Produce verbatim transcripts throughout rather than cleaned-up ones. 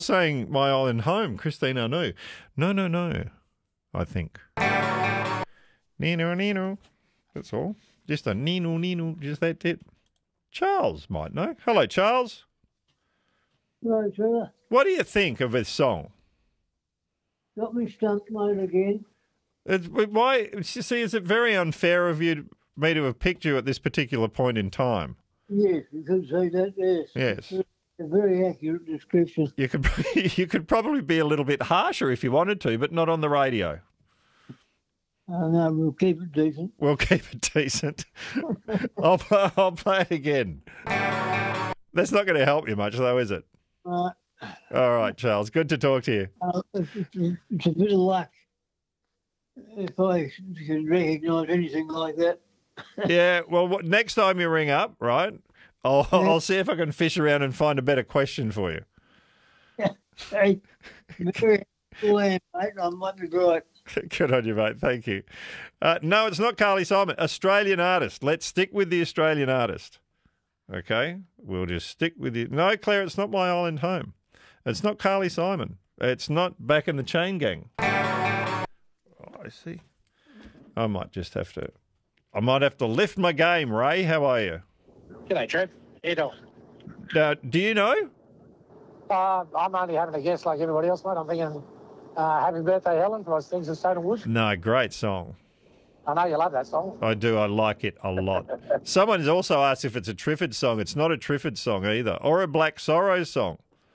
Saying My Island Home, Christine Anu. No, no, no, I think. Nino, Nino. That's all. Just a Nino, Nino. Just that it. Charles might know. Hello, Charles. Hello, Trevor. What do you think of this song? Got me stumped, mate, again. It's, why? You see, is it very unfair of you, me to have picked you at this particular point in time? Yes, you could say that, yes. Yes. A very accurate description. You could you could probably be a little bit harsher if you wanted to, but not on the radio. Uh, no, we'll keep it decent. We'll keep it decent. I'll, play, I'll play it again. That's not going to help you much, though, is it? Uh, All right, Charles. Good to talk to you. uh, it's, it's a bit of luck if I can recognise anything like that. Yeah, well, what, next time you ring up, right, I'll, Yeah. I'll see if I can fish around and find a better question for you. Hey, very land, mate. I might be right. Good on you, mate. Thank you. Uh, no, it's not Carly Simon. Australian artist. Let's stick with the Australian artist. Okay? We'll just stick with you. No, Claire, it's not My Island Home. It's not Carly Simon. It's not Back in the Chain Gang. Oh, I see. I might just have to... I might have to lift my game, Ray. How are you? G'day, Trev. How you doing? Uh, do you know? Uh, I'm only having a guess like everybody else, mate. I'm thinking uh, Happy Birthday, Helen, for Things of Stone and Wood. No, great song. I know you love that song. I do. I like it a lot. Someone has also asked if it's a Triffid song. It's not a Triffid song either. Or a Black Sorrows song.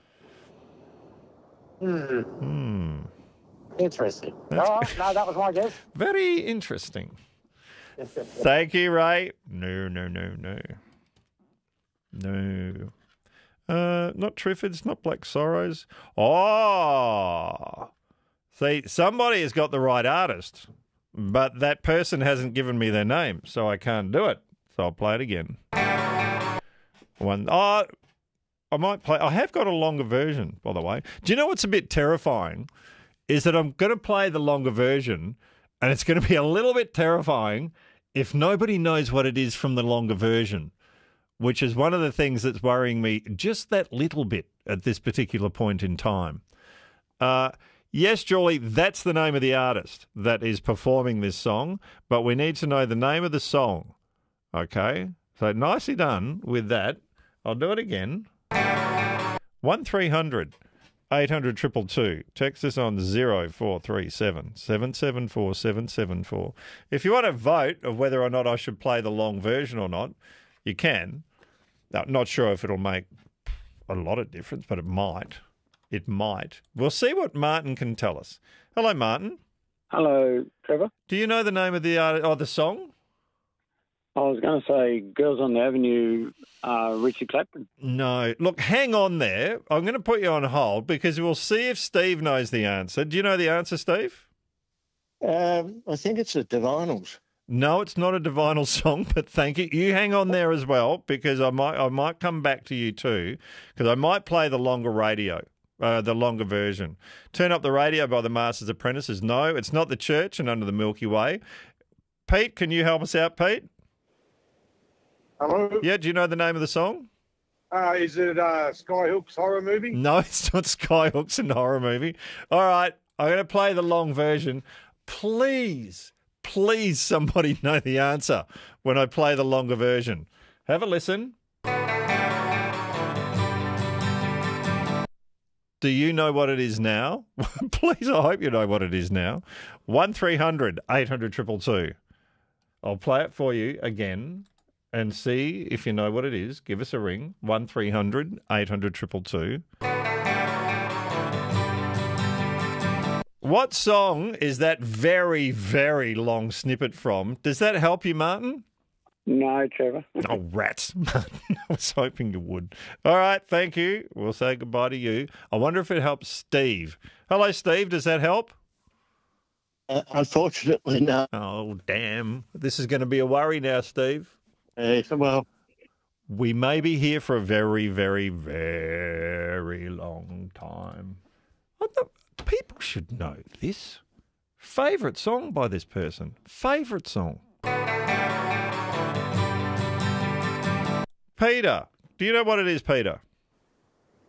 Hmm. Hmm. Interesting. No, no, that was my guess. Very interesting. Thank you, Ray. No, no, no, no. No. Uh, not Triffids, not Black Sorrows. Oh. See, somebody has got the right artist, but that person hasn't given me their name, so I can't do it. So I'll play it again. One. Oh, I might play. I have got a longer version, by the way. Do you know what's a bit terrifying? Is that I'm going to play the longer version, and it's going to be a little bit terrifying if nobody knows what it is from the longer version, which is one of the things that's worrying me just that little bit at this particular point in time. Uh, yes, Julie, that's the name of the artist that is performing this song, but we need to know the name of the song. Okay? So nicely done with that. I'll do it again. one three hundred eight hundred two two two. Text us on zero four three seven seven seven four seven seven four. If you want to vote of whether or not I should play the long version or not, you can. Now, not sure if it'll make a lot of difference, but it might. It might. We'll see what Martin can tell us. Hello, Martin. Hello, Trevor. Do you know the name of the art- or the song? I was going to say Girls on the Avenue, uh, Richie Clapton. No. Look, hang on there. I'm going to put you on hold because we'll see if Steve knows the answer. Do you know the answer, Steve? Um, I think it's the Divinals. No, it's not a Divinal song, but thank you. You hang on there as well because I might I might come back to you too because I might play the longer radio, uh, the longer version. Turn Up the Radio by the Masters Apprentices. No, it's not The Church and Under the Milky Way. Pete, can you help us out, Pete? Hello? Yeah, do you know the name of the song? Uh, is it uh, Skyhook's horror movie? No, it's not Skyhooks and horror movie. All right, I'm going to play the long version. Please, please somebody know the answer when I play the longer version. Have a listen. Do you know what it is now? Please, I hope you know what it is now. one three hundred eight hundred two two two. I'll play it for you again and see if you know what it is. Give us a ring. one three hundred eight hundred two two two. What song is that very, very long snippet from? Does that help you, Martin? No, Trevor. Oh, rats. Martin, I was hoping you would. All right, thank you. We'll say goodbye to you. I wonder if it helps Steve. Hello, Steve. Does that help? Uh, unfortunately, no. Oh, damn. This is going to be a worry now, Steve. Uh, well, we may be here for a very, very, very long time. What the, people should know this. Favourite song by this person. Favourite song. Peter. Do you know what it is, Peter?